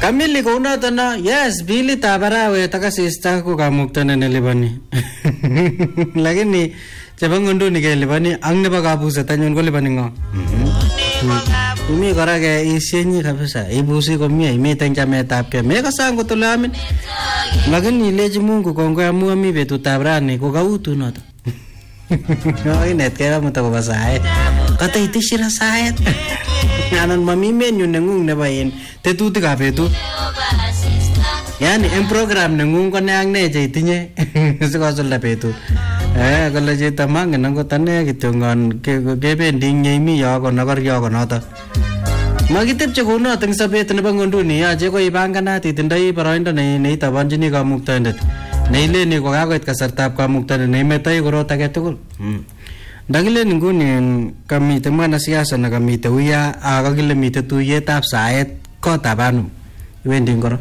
Kamili ko unato na, yes, bili tabarawe takasista ko kamukta na nilibani. Lakini chabangundu ni kelibani ang napakabusa tanyon ko libani ngo. Imi korake isyenyi kabisa, ibusi komie, imi chametab ke. Meka sango tulamin. Lakini ilechi Mungu kongoi amu ami betutab rani ko kautu noto. Inet kaya mo tako ba saet. Kata itishira saet. Anan mami menu nengung nebo in tetutikab betut. Yani en program nengung ko neang ne che itinye sikosulda betut. Kole chito mangen angot ane kityo ngon kebendi nyeimi yo konokor yo konoto. Makitepche kounoto eng sobet nebo ngonduni yoche ko ipanganat itindoi boroindo neitabanchini kamuktaindet. Neileni ko kakoit kasartab kamuktaindet neimetoi korot age tugul. Ndakilen nguni kamite mwanasiasa na kamite uya akakile mite tuyetab saet kotab anu iwendi ngoro.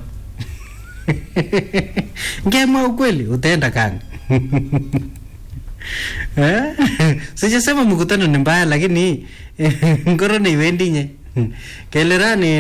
Ngema ukweli utaenda kanga. Sijasema mkutano ni mbaya lakini ngoro ni iwendi nye. Kelirani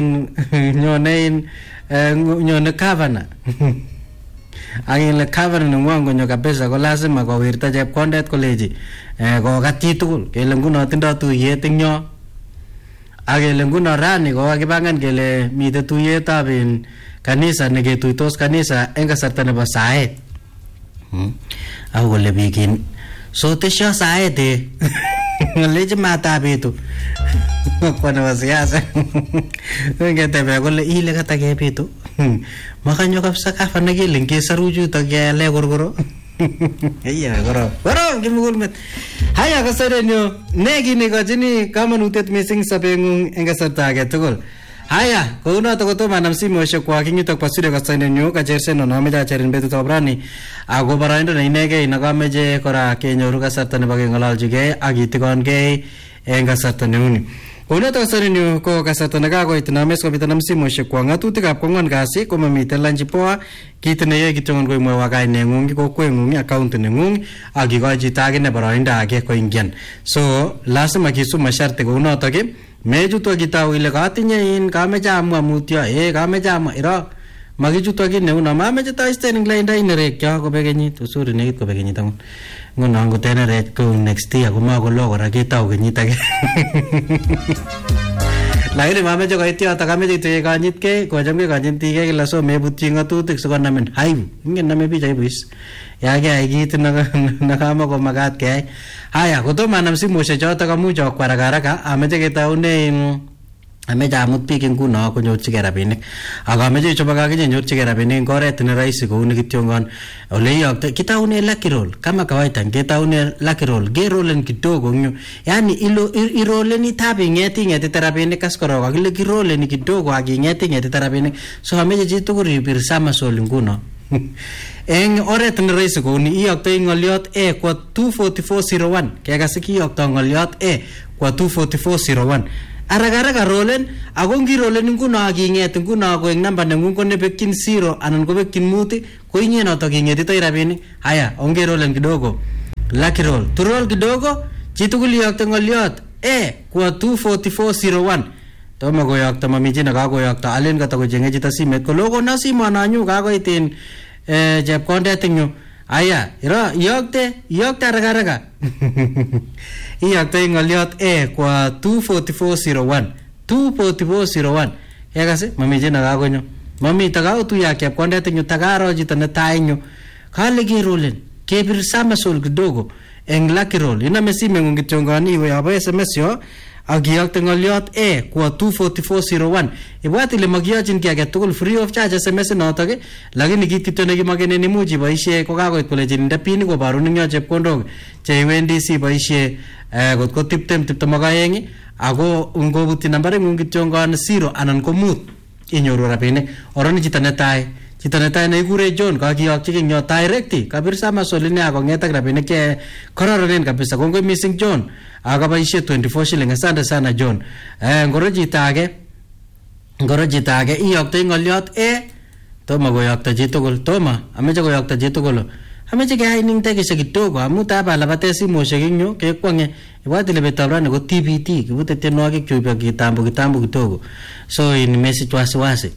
nyone kavana. Angin cover nungwango nyo kabisa ko lazima ko wirta chepkondet koleji ko kati tugul kele nguno tindo tuyet eng nyo akele nguno rani ko kakipangan kele mite tuyetab kanisa neketuitos kanisa eng kasarta nebo saet ako kole bikin so tesho saet ngalechi matab betu kwa nebo siasa ngetebe kole ile katake betu makanyo kabisa kafa nakile ngesaru chuto kele gorgoro iya goro kimugulmet haya kasarenyo negini kochini kamanutiet missing sabengung eng kasarta age tugul haya kounoto kotomo anam simoshek kwak ing yutok pasure kasarenyo kachersen nameche acherin betutab rani ako baraindo ne inegei nakameche kora kenyoru kasarta nebo keng'ololchigei ak itikongei eng kasarta neuni. Kounoto kasarenyo ko kasarta nekakoit names kopit anam simoshek kwak ng'atutikab kwang'wan kasi komamite lunch poa kit neyoe kityongon ko imwoiwo kaineng'ung kokweng'ung account neng'ung ak ikochi chito akine baraindo age koingian so lazima kisub masharti kounotok mechutwa kitau ile katinye kameche amwa mutyo kameche amwa iro makichutwa kit neuno mameche taisten ing lainda inerekyo kobek kenyit usuri nekit kobek kenyit angot nguno angot eneret ko next year komakolo kora ketau kenyit age lakini mameche koit yoto kameche ituye kanyitkei kochamkei kanyitikei kila so mebutyi ng'atutik sikonamin haibu ingen name bich aibu is yakeyai kit nakamakomakat keyai haya kotomo anam simoshek chotok amuch akwar haraka ameche ketaune ameche amut biik nguno konyorchigei rabinik ak ameche ichobok akinye nyorchigei rabinik eng oret ne rahisi kou kityongon ole iyokte kitaune lucky roll kama kawaida kitaune lucky roll gerolen kidogo nyu yani iroleni tabi ing'etite rabinik kaskorok akile kiroleni kidogo ak ing'etite rabinik so ameche chitugul ibir samasol nguno eng oret ne rahisi kou ni iyoktoi ng'oliot kwa 24401 kekas kiyokto ng'oliot kwa 24401 Araka rolen ako ngirolen nguno aking'et nguno ko eng namba nengung ko nebekyin 0 anan ko bekyin 5 ko inye noto king'etitoi rabinik haya ongerolen kidogo lucky roll turol kidogo chitugul iyokte ng'oliot kwa 24401 tomo koyokto mami chi nekakoyokto alen katakocheng'e chito simet kolokona simonanyu kakoit chepkondet eng yu aya iro iyokte haraka iyokte ng'oliot kwa 24401 yakase mami chi nekakonyo mami takautuya chepkondet eng yu takaro chito netai eng yu kale kerolen kebir samasol kidogo eng lucky roll iname simeng'ung kityongoni iwe abo SMS yo akiyokte ng'oliot kwa 24401 ibwat ile makiyochin ki age tugul free of charge SMS notok lakini kit kityo nekimakenen imuch iboisie kokakoit kole chinde pin kobarun yo chepkondok cheiwendi siboisie kotko 20-22 ako ngobutyi nambaring'ung kityongon 0 anan ko 5 inyoru rabinik oroni chito netai neikure John kakiyokchi eng yo direct kabir samasol ine akong'et ak rabinik che kororonen kabisa kongoi missing John akaboisie 24 shilling asante sana John ngoro chito age iyoktoi ng'oliot tomo koyokto chitugul ameche koyokto chitugul ameche keyai ning tekishek kidogo amu tabalabate simoshek eng yu kekwang'e ibwat ile betutab rani ko TBT kibute tienwogik chu kitambo kidogo so in message wasiwasi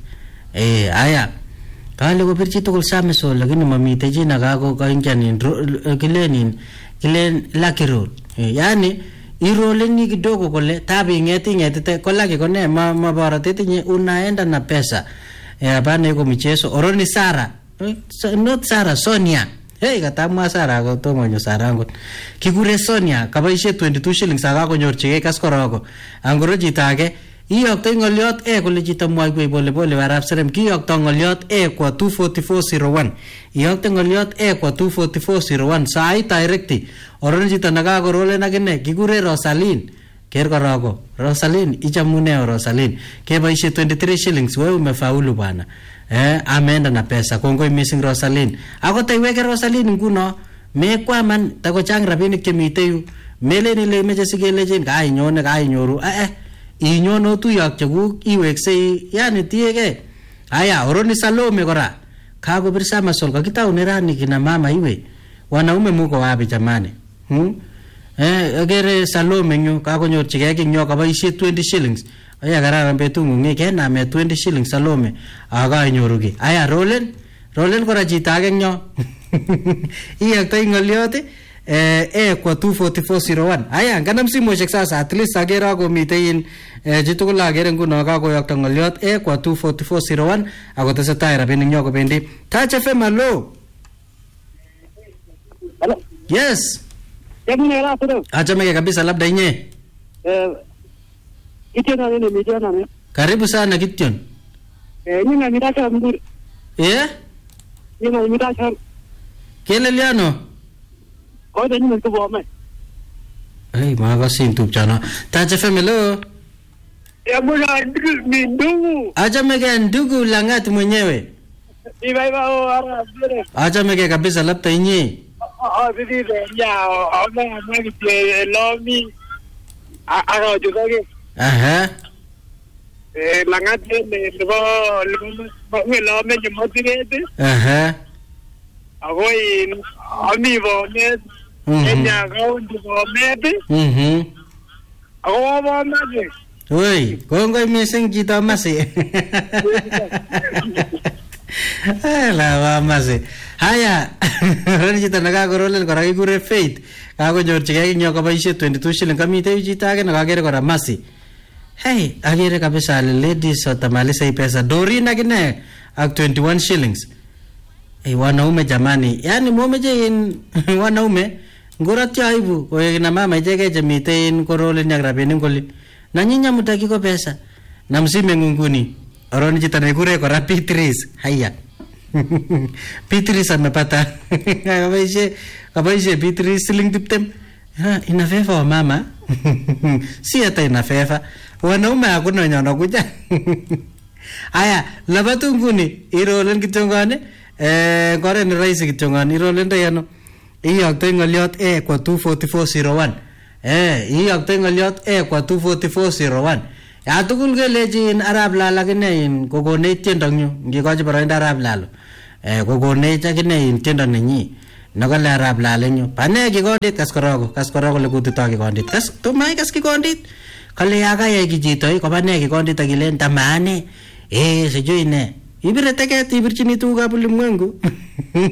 Aya kale kopirchi tugul Samisol lakini mamite chi nakako kaingianin kilen lucky roll. Yani iroleni kidogo kole tabi ngetite kolaki kone mabaratet tinye unaenda na pesa. Hapana iko michezo. Oroni Sara. Not Sara, Sonia. Katamwa Sara ko tomo nyo Sara ngot. Kikure Sonia kabaishe 22 shillings akakonyorchigei kaskoroko. Angoro chito age iyokto ngoliot kole chito mwaikwei pole warap serem kiyokto ngoliot kwa 24401. Iyokto ngoliot kwa 24401 sai direct. Oroni chito nakakorolen akine kikure Rosaline. Ker koroko. Rosaline ichamune Rosaline. Kebaishe 23 shillings wewe umefaulu bwana. Ameenda na pesa. Kongoi missing Rosaline. Ako taiweke Rosaline nguno mekwaman takochang rabinik chemite yu. Melen ile imeche sikelechen kainyone kainyoru. Inyono tuyok chekuk iweksei yani tiege. Aya Oroni Salome kora. Kakopir Samasol kakitaune rani kina mama iwe. Wanaume muko wapi jamani? Agere Salome nyo kakonyorchigei kinyo kabaishe 20 shillings. Aya kararan betungung kename 20 shillings Salome akainyoruge. Aya Rolen kora chito age nyo. Iyokto ngoliot kwa 24401. Aya nganam simoshek sasa at least agere ako mitein chitugul agere nguno kakoyokto ngoliot kwa 24401 ako tesetai rabinik nyo kobendi. Touch FM hello. Hello. Yes. Yamuna rato. Achame kabisa labda inye. Kitana nini mijana ne? Karibu sana Kityon. Nina mitaka mzuri. Nina mitaka. Kele liano? Kote nina kubome. Magasin tupchana. Touch FM hello. Yamuna ndugu. Achame ndugu langat mwenyewe. Iba ara bere. Achame kabisa labda inye. Bibi ya ama play lomi. Ara judoge. Langat ne lo me motivate. Agoi amigo ne enya go ndivomete. Ago maje. Oi, kongoi missing chito masi. La masi. Haya, rani chito nakakorolen kora kikure Faith. Kakonyorchigei kinyo kabaishe 22 shilling kamite chito age nakakere kora masi. Agere kabisa ladies watamaliza pesa. Dorin akine ak 21 shillings. Wanaume jamani. Yani mumeje in wanaume ngoratya aibu koe na mama ijeke jemite in korolen yak rabinik koli. Na nyinya mutaki ko pesa. Na msime ngunguni. Oroni chito nekure kora P3s. Haya. P3s amepata. Kabaishe P3 shilling 20. Ina fefa wa mama. Si hata ina fefa. Wanaume hakuna wenye wanakuja. Aya, labatu nguni irolen kitongane. Kore ni rahisi kitongane irolen dayano. Iyokto ngoliot kwa 24401. Iyokto ngoliot kwa 24401. Ya tugul kelejin Arab Lal akine in kokonech tiendo nyu ngikochi boroindo Arab Lal. Kokonech akine in tiendo nenyi. Nakole Arab Lal nyu. Pane kikondit kaskoroko le kutito kikondit. Tumai kas kikondit. Kale yakayai kichito kopane kikondit akilen tamane. Sijui ne. Ibire teket ibirchini tugukab ulimwengu.